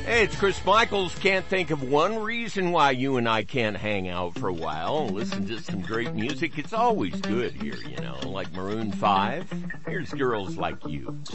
Hey, it's Chris Michaels. Can't think of one reason why you and I can't hang out for a while and listen to some great music. It's always good here, like Maroon 5. Here's Girls Like You.